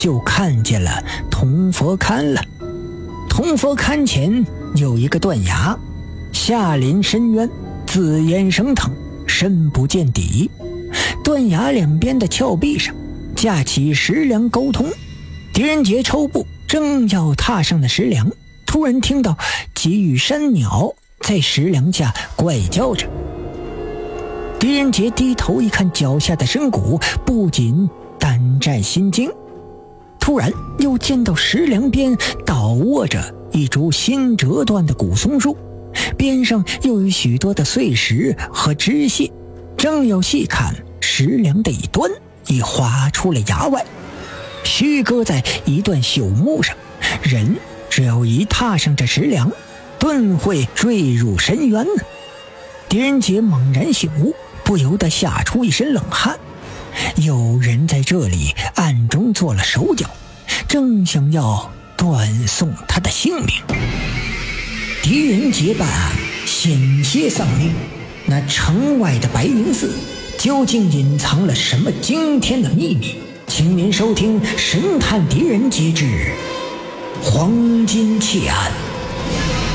就看见了铜佛龛了。铜佛龛前有一个断崖，下临深渊，紫烟升腾，深不见底。断崖两边的峭壁上架起石梁沟通。狄仁杰抽步正要踏上那石梁，突然听到几羽山鸟在石梁下怪叫着。狄仁杰低头一看脚下的深谷，不禁胆战心惊。突然又见到石梁边倒卧着一株新折断的古松树，边上又有许多的碎石和枝屑，正要细看，石梁的一端已划出了崖外，虚搁在一段朽木上，人只要一踏上这石梁，顿会坠入深渊呢。狄仁杰猛然醒悟，不由得吓出一身冷汗。有人在这里暗中做了手脚，正想要断送他的性命。狄仁杰办案险些丧命，那城外的白云寺究竟隐藏了什么惊天的秘密？请您收听《神探狄仁杰之黄金窃案》。